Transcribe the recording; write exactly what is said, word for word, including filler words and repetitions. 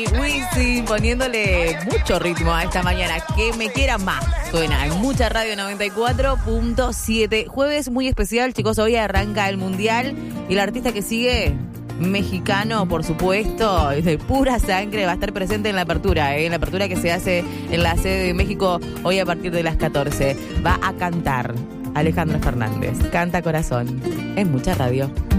Wisin poniéndole mucho ritmo a esta mañana. Que me quiera más. Suena en Mucha Radio noventa y cuatro punto siete. Jueves muy especial, chicos. Hoy arranca el Mundial. Y el artista que sigue, mexicano, por supuesto, de pura sangre, va a estar presente en la apertura, ¿eh? En la apertura que se hace en la sede de México hoy a partir de las catorce. Va a cantar Alejandro Fernández. Canta Corazón en Mucha Radio.